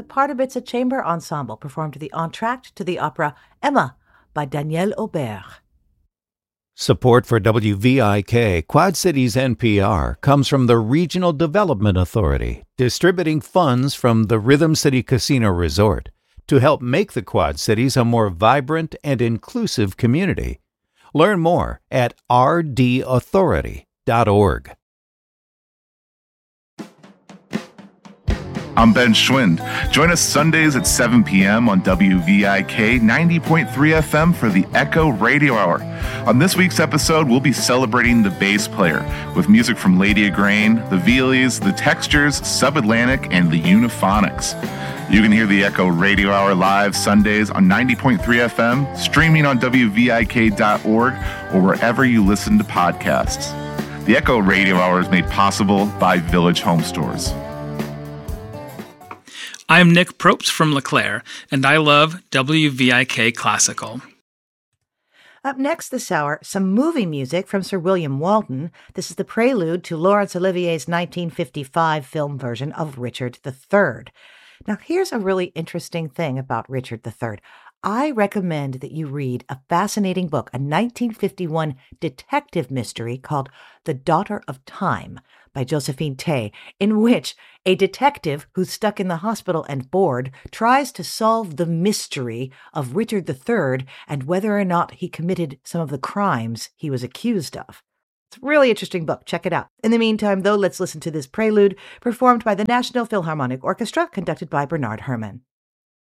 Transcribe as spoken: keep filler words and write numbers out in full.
The part of it's a chamber ensemble performed to the entr'acte to the opera Emma by Daniel Aubert. Support for W V I K Quad Cities N P R comes from the Regional Development Authority, distributing funds from the Rhythm City Casino Resort to help make the Quad Cities a more vibrant and inclusive community. Learn more at r d authority dot org. I'm Ben Schwind. Join us Sundays at seven p.m. on W V I K ninety point three F M for the Echo Radio Hour. On this week's episode, we'll be celebrating the bass player with music from Lady Agrane, the Vealies, the Textures, Sub-Atlantic, and the Euphonics. You can hear the Echo Radio Hour live Sundays on ninety point three F M, streaming on W V I K dot org, or wherever you listen to podcasts. The Echo Radio Hour is made possible by Village Home Stores. I'm Nick Propst from LeClaire, and I love W V I K Classical. Up next this hour, some movie music from Sir William Walton. This is the prelude to Laurence Olivier's nineteen fifty-five film version of Richard the Third. Now, here's a really interesting thing about Richard the Third. I recommend that you read a fascinating book, a nineteen fifty-one detective mystery called The Daughter of Time by Josephine Tey, in which a detective who's stuck in the hospital and bored tries to solve the mystery of Richard the Third and whether or not he committed some of the crimes he was accused of. It's a really interesting book. Check it out. In the meantime, though, let's listen to this prelude performed by the National Philharmonic Orchestra, conducted by Bernard Herrmann.